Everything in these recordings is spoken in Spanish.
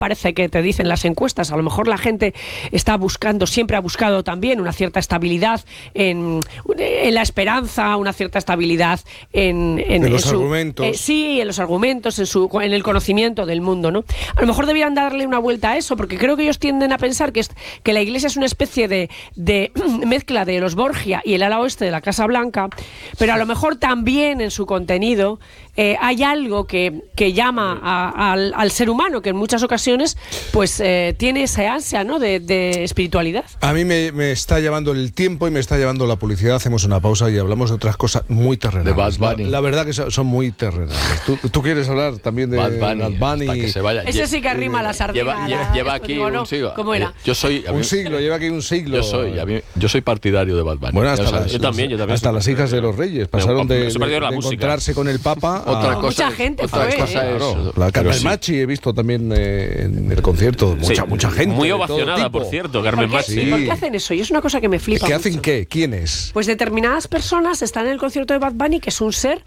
parece que te dicen las encuestas. A lo mejor la gente siempre ha buscado también una cierta estabilidad en la esperanza, una cierta estabilidad en los argumentos. Sí, en los argumentos, en el conocimiento del mundo, ¿no? A lo mejor debieran darle una vuelta a eso, porque creo que ellos tienden a pensar que la Iglesia es una especie de mezcla de los Borgia y el ala oeste de la Casa Blanca, pero a lo mejor también en su contenido hay algo que llama al ser humano, que en muchas ocasiones pues tiene esa ansia, ¿no?, de espiritualidad. A mí me está llevando el tiempo y me está llevando la publicidad. Hacemos una pausa y hablamos de otras cosas muy terrenales. De Bad Bunny. La verdad que son muy terrenales. ¿Tú quieres hablar también de Bad Bunny? Para que se vaya. Ese sí que arrima la sardina. Lleva aquí un siglo. ¿Cómo era? Lleva aquí un siglo. Yo soy partidario de Bad Bunny. Bueno, yo también. Hasta las hijas de los reyes pasaron de encontrarse con el Papa. Otra cosa, mucha gente otra fue. Cosa es, la Carmen Machi he visto también en el concierto. Mucha gente. Muy ovacionada, por cierto, Carmen Machi. ¿Por qué hacen eso? Y es una cosa que me flipa. ¿Qué hacen mucho. qué? ¿Quiénes? Pues determinadas personas están en el concierto de Bad Bunny, que es un ser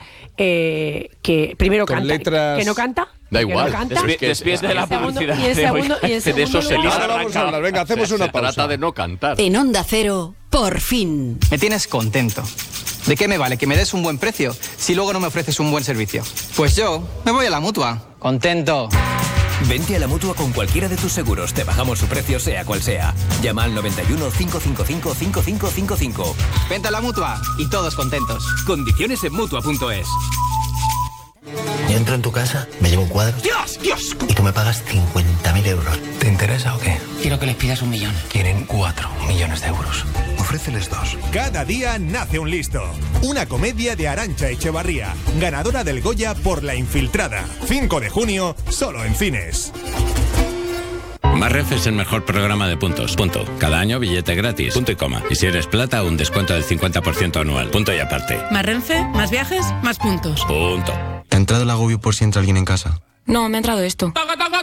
que primero con canta, letras... que no canta. Da igual. No canta. Después de la publicidad. Y en segundo de eso se Ahora vamos a hablar. Venga, hacemos una pausa. Se trata de no cantar. En Onda Cero, por fin. Me tienes contento. ¿De qué me vale que me des un buen precio si luego no me ofreces un buen servicio? Pues yo me voy a la Mutua. Contento. Vente a la Mutua con cualquiera de tus seguros. Te bajamos su precio, sea cual sea. Llama al 91 555 5555. Vente a la Mutua y todos contentos. Condiciones en Mutua.es. Yo entro en tu casa, me llevo un cuadro. ¡Dios! Y tú me pagas 50.000 euros. ¿Te interesa o qué? Quiero que les pidas 1 millón. Quieren 4 millones de euros. Ofréceles 2. Cada día nace un listo. Una comedia de Arantxa Echevarría, ganadora del Goya por La Infiltrada. 5 de junio, solo en cines. Más Renfe es el mejor programa de puntos. Punto. Cada año billete gratis. Punto y coma. Y si eres plata, un descuento del 50% anual. Punto y aparte. Más Renfe, más viajes, más puntos. Punto. ¿Te ha entrado el agobio por si entra alguien en casa? No, me ha entrado esto.